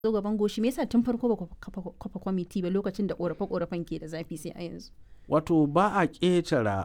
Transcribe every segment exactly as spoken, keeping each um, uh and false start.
zo gaban goshi me yasa tun farko ba ku kafa kafa kwamiti ba lokacin da korafe-korafen ke da zafi sai a yanzu. Wato ba a ƙetara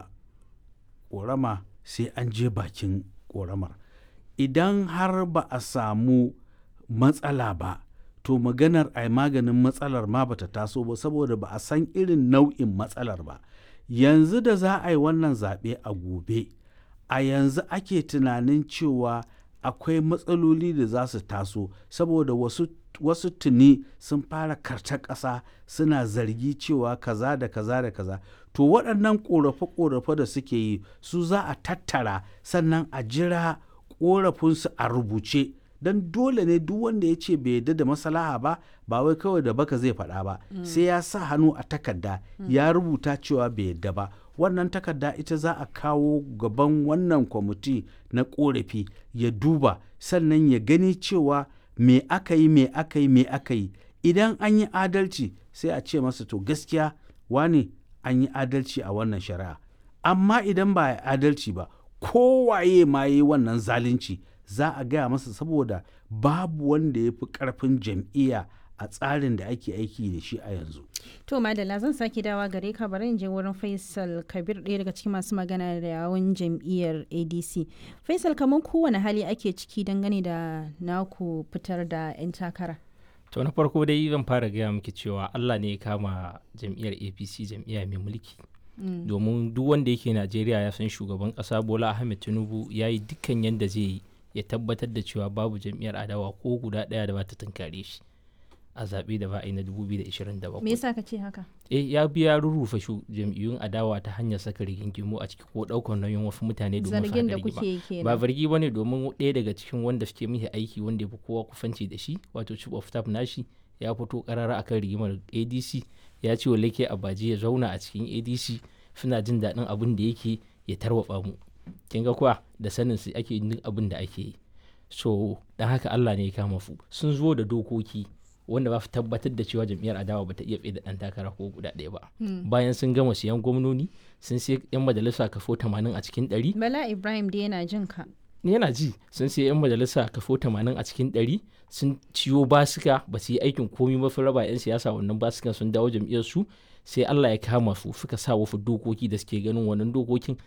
ƙorama sai an je bakin ƙoramar. Idan har ba a samu matsala ba, to maganar a maganin matsalar ma bata taso ba saboda ba a san irin nau'in matsalar ba. Yanzu da za a yi wannan zaɓe a gobe, a yanzu ake tunanin cewa akwai matsaloli da za su taso saboda wasu wasu tuni sun fara karta ƙasa suna zargi cewa kaza da kaza da kaza. To waɗannan ƙorafe-ƙorafe da suke yi su za a tattara sannan a jira ƙorafinsu a rubuce. Don dole ne duk wanda ya ce bai yarda da maslaha ba ba wai kawai da baka zai faɗa ba mm. sai ya sa hannu a takarda mm. ya rubuta cewa bai yarda ba. Wannan takarda ita za a kawo gaban wannan kwamiti na ƙorafi ya duba sannan ya gani cewa me aka yi me aka yi me aka yi. Idan an yi adalci sai a ce masa to gaskiya wane an yi adalci a wannan shari'a. Amma idan ba a yi adalci ba kowaye ma yi wannan zalunci za a gaya masa saboda babu wanda ya fi ƙarfin jam'iyya a tsarin da ake aiki da shi a yanzu. To Madalla zan sake dawa gare ka bari in je wurin Faisal Kabir ɗaya daga cikin masu magana da yawun jam'iyyar A D C. Faisal kamar kowane hali ake ciki dangane da naku fitar da 'yan takara. To na farko dai zan fara gaya miki cewa Allah ne ya kama jam'iyyar A P C jam'iyya mai mulki. Mm. Domin duk wanda yake Najeriya ya san shugaban ƙasa Bola Ahmed Tinubu ya yi dukkan yadda zai yi ya tabbatar da cewa babu jam'iyyar adawa ko guda ɗaya da ba ta tunkare shi a zaɓe da ba a yi na dubu biyu da ashirin da bakwai. Me yasa ka ce haka? Eh ya biya rurrufe shu jam'iyyun adawa ta hanyar saka rigingimu a ciki ko ɗaukar nauyin wasu mutane domin su zargin da kuke kenan. Ba zargi ba ne domin ɗaya daga cikin wanda suke mishi aiki wanda ya fi kowa kufanci da shi wato chief of staff nashi ya fito karara akan rigimar A D C ya ce wa Leke Abaji ya zauna a cikin A D C suna jin daɗin abin da yake ya tarwatsa mu. Kin ga kuwa da sanin su ake yin abin da ake yi. So dan haka Allah ne ya kama su sun zo da dokoki wanda ba su tabbatar da cewa jam'iyyar adawa ba ta iya tsaye da ɗan takara ko guda ɗaya ba. Hmm. Bayan sun gama siyan gwamnoni sun sai 'yan majalisa kafo tamanin a cikin ɗari. Bala Ibrahim da yana jin ka. Yana ji sun sai 'yan majalisa kafo tamanin a cikin ɗari sun ciyo basika ba su yi aikin komi ba sun raba 'yan siyasa wannan basikan sun dawo jam'iyyar su sai Allah ya kama su suka sa wasu dokoki da suke ganin wannan dokokin